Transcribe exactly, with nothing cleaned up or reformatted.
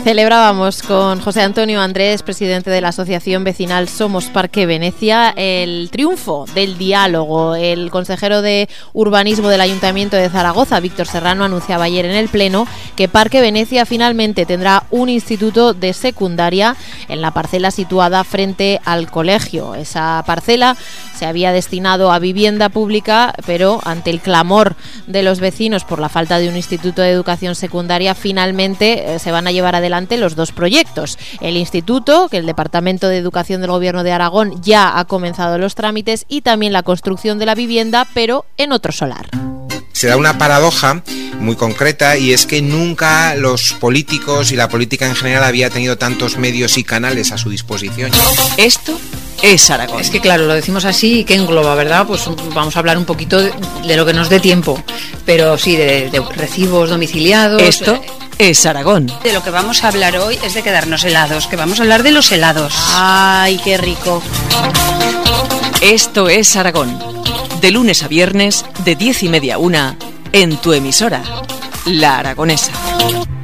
Celebrábamos con José Antonio Andrés, presidente de la Asociación Vecinal Somos Parque Venecia, el triunfo del diálogo. El consejero de Urbanismo del Ayuntamiento de Zaragoza, Víctor Serrano, anunciaba ayer en el Pleno que Parque Venecia finalmente tendrá un instituto de secundaria en la parcela situada frente al colegio. Esa parcela se había destinado a vivienda pública, pero ante el clamor de los vecinos por la falta de un instituto de educación secundaria, finalmente eh, se van a llevar adelante los dos proyectos. El instituto, que el Departamento de Educación del Gobierno de Aragón ya ha comenzado los trámites, y también la construcción de la vivienda, pero en otro solar. Se da una paradoja muy concreta, y es que nunca los políticos y la política en general había tenido tantos medios y canales a su disposición. Esto es Aragón. Es que claro, lo decimos así y que engloba, ¿verdad? Pues vamos a hablar un poquito de, de lo que nos dé tiempo, pero sí, de, de recibos domiciliados. Esto es Aragón. De lo que vamos a hablar hoy es de quedarnos helados, que vamos a hablar de los helados. ¡Ay, qué rico! Esto es Aragón. De lunes a viernes, de diez y media a una, en tu emisora, La Aragonesa.